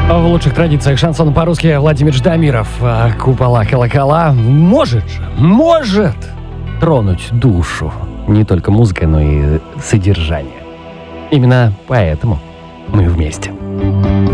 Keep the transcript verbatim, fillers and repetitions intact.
В лучших традициях шансона по-русски Владимир Ждамиров. А купола колокола может же, может тронуть душу. Не только музыкой, но и содержание. Именно поэтому мы вместе.